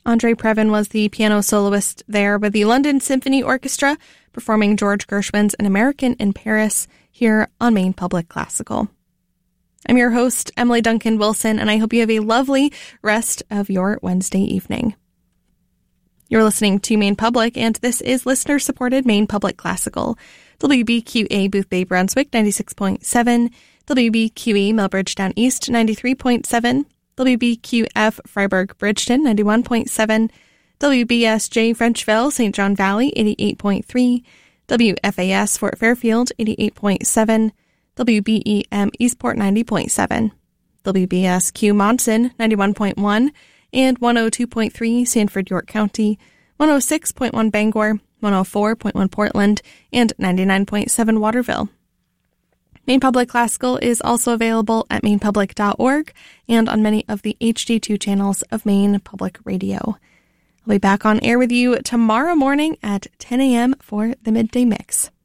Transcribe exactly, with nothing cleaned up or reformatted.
Andre Previn was the piano soloist there with the London Symphony Orchestra, performing George Gershwin's An American in Paris here on Maine Public Classical. I'm your host, Emily Duncan Wilson, and I hope you have a lovely rest of your Wednesday evening. You're listening to Maine Public, and this is listener-supported Maine Public Classical. W B Q A Boothbay Brunswick ninety-six point seven, W B Q E Millbridge Down East ninety-three point seven, W B Q F Freiburg Bridgeton ninety-one point seven, W B S J Frenchville Saint John Valley eighty-eight point three, W F A S Fort Fairfield eighty-eight point seven, W B E M Eastport ninety point seven, W B S Q Monson ninety-one point one, and one oh two point three Sanford York County, one oh six point one Bangor, one oh four point one Portland, and ninety-nine point seven Waterville. Maine Public Classical is also available at maine public dot org and on many of the H D two channels of Maine Public Radio. I'll be back on air with you tomorrow morning at ten a.m. for the Midday Mix.